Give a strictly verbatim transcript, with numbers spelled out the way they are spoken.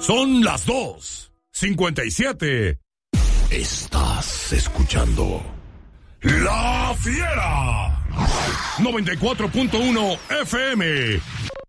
Son las dos cincuenta y siete. Estás escuchando La Fiera noventa y cuatro punto uno F M